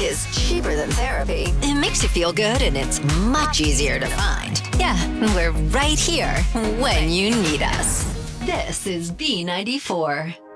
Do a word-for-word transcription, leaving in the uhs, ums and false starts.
is cheaper than therapy. It makes you feel good and it's much easier to find. Yeah, we're right here when you need us. This is B ninety-four.